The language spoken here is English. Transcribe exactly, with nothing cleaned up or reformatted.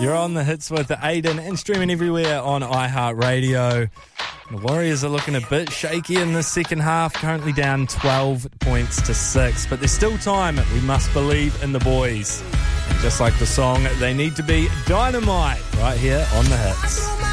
You're on the hits with Aiden and streaming everywhere on iHeartRadio. The Warriors are looking a bit shaky in the second half, currently down twelve points to six. But there's still time. We must believe in the boys. And just like the song, they need to be dynamite right here on the hits.